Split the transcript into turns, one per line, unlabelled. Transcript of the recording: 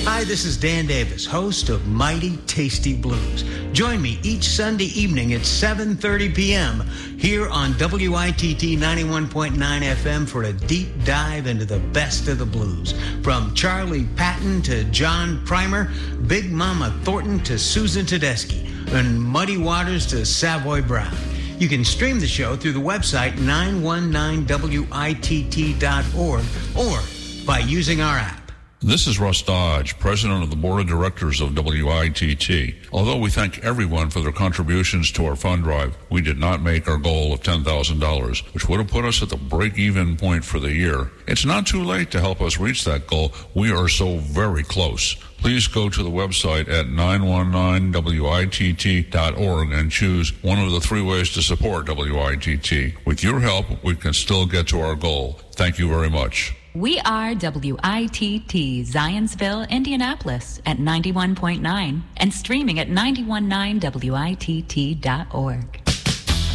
Hi, this is Dan Davis, host of Mighty Tasty Blues. Join me each Sunday evening at 7:30 p.m. here on WITT 91.9 FM for a deep dive into the best of the blues. From Charlie Patton to John Primer, Big Mama Thornton to Susan Tedeschi, and Muddy Waters to Savoy Brown. You can stream the show through the website 919witt.org or by using our app.
This is Russ Dodge, President of the Board of Directors of WITT. Although we thank everyone for their contributions to our fund drive, we did not make our goal of $10,000, which would have put us at the break-even point for the year. It's not too late to help us reach that goal. We are so very close. Please go to the website at 919witt.org and choose one of the three ways to support WITT. With your help, we can still get to our goal. Thank you very much.
We are WITT, Zionsville, Indianapolis at 91.9 and streaming at 919witt.org.